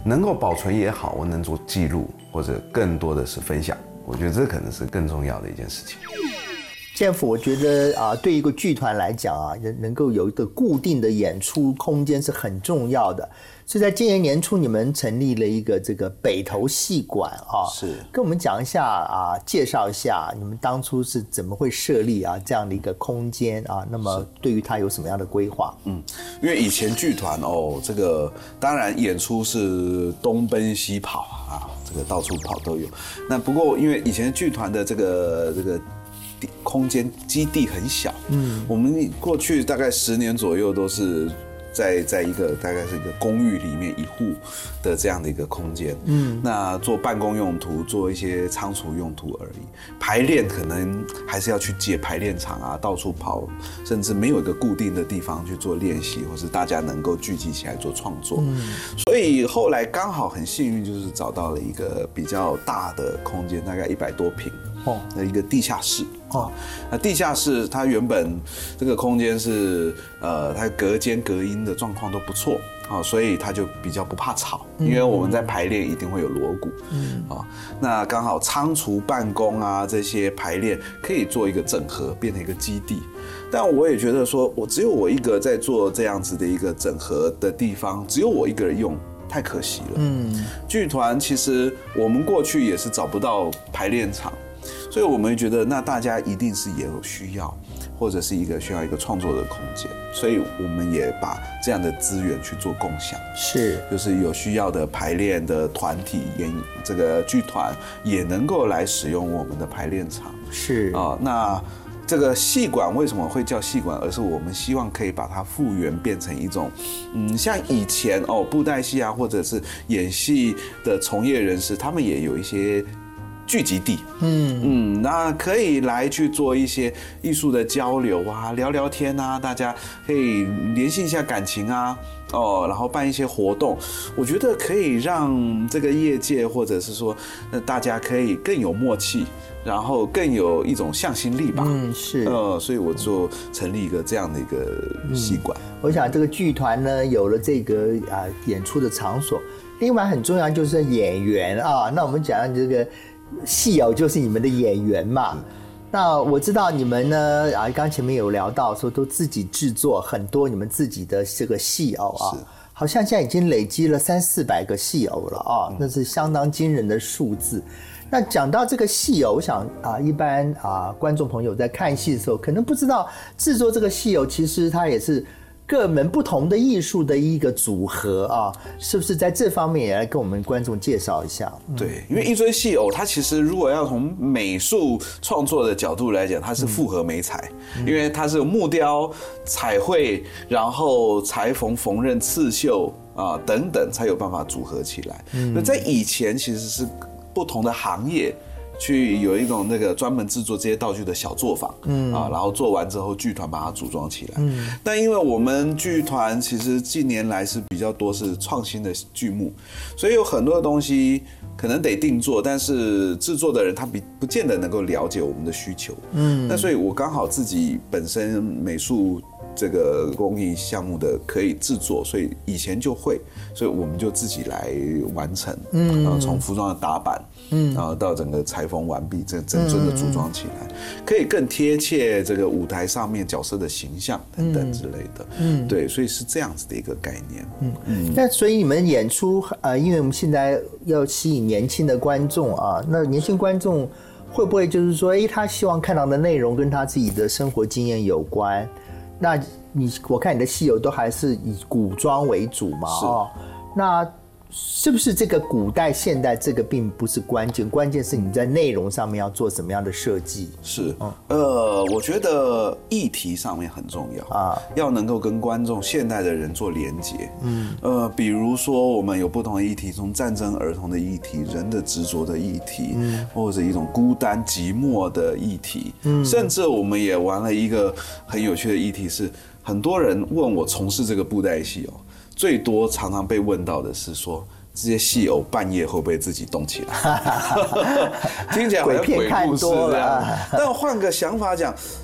能够保存也好，我能做记录，或者更多的是分享，我觉得这可能是更重要的一件事情。 建甫，我觉得对一个剧团来讲能够有一个固定的演出空间是很重要的。所以在今年年初，你们成立了一个这个北投戏馆是跟我们讲一下介绍一下你们当初是怎么会设立这样的一个空间那么对于它有什么样的规划？ 因为以前剧团这个当然演出是东奔西跑这个到处跑都有。那不过因为以前剧团的这个空间基地很小，我们过去大概10年左右都是在一个大概是一个公寓里面1户的这样的一个空间，那做办公用途，做一些仓储用途而已。排练可能还是要去借排练场到处跑，甚至没有一个固定的地方去做练习，或是大家能够聚集起来做创作。所以后来刚好很幸运，就是找到了一个比较大的空间，大概100多坪的一个地下室。那地下室它原本这个空间是它隔间隔音的状况都不错，所以它就比较不怕吵，因为我们在排练一定会有锣鼓，那刚好仓储办公这些排练可以做一个整合，变成一个基地。但我也觉得说，只有我一个在做这样子的一个整合的地方，只有我一个人用，太可惜了。剧团其实我们过去也是找不到排练场。所以我们觉得，那大家一定是也有需要，或者是需要一个创作的空间，所以我们也把这样的资源去做共享，就是有需要的排练的团体，这个剧团也能够来使用我们的排练场。那这个戏馆为什么会叫戏馆？而是我们希望可以把它复原，变成一种，像以前布袋戏或者是演戏的从业人士，他们也有一些聚集地，那可以来去做一些艺术的交流聊聊天大家可以联系一下感情然后办一些活动，我觉得可以让这个业界或者是说大家可以更有默契，然后更有一种向心力吧。所以我就成立一个这样的一个戏馆。 我想这个剧团呢，有了这个演出的场所，另外很重要就是演员那我们讲这个戏偶就是你们的演员嘛。那我知道你们呢刚前面有聊到说都自己制作很多你们自己的这个戏偶好像现在已经累积了300-400个戏偶了那是相当惊人的数字。那讲到这个戏偶，我想一般观众朋友在看戏的时候可能不知道制作这个戏偶其实它也是各门不同的艺术的一个组合是不是在这方面也来跟我们观众介绍一下？ 对，因为一尊戏偶它其实如果要从美术创作的角度来讲，它是复合媒材，因为它是木雕、彩绘，然后裁缝、缝纫、刺绣等等才有办法组合起来。那在以前其实是不同的行业去有一种那个专门制作这些道具的小作坊，然后做完之后剧团把它组装起来。但因为我们剧团其实近年来是比较多是创新的剧目，所以有很多的东西可能得定做，但是制作的人他不见得能够了解我们的需求。那所以我刚好自己本身美术这个公益项目的可以制作，所以以前就会，所以我们就自己来完成，然后从服装的打版，然后到整个裁缝完毕，这整尊的组装起来，可以更贴切这个舞台上面角色的形象等等之类的，对，所以是这样子的一个概念。 那所以你们演出因为我们现在要吸引年轻的观众那年轻观众会不会就是说他希望看到的内容跟他自己的生活经验有关？那我看你的戏偶都还是以古装为主嘛那是不是这个古代现代这个并不是关键，关键是你在内容上面要做什么样的设计？ 是我觉得议题上面很重要要能够跟观众现代的人做连结。比如说我们有不同的议题，从战争儿童的议题，人的执着的议题，或者一种孤单寂寞的议题，甚至我们也玩了一个很有趣的议题，是很多人问我从事这个布袋戏最多常常被问到的是说，这些戏偶半夜会不会自己动起来？听起来好像鬼故事这样。但换个想法讲，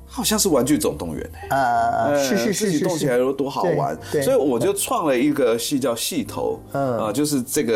好像是《玩具总动员》 是自己动起来有多好玩， 对所以我就创了一个戏叫戏头，就是这个。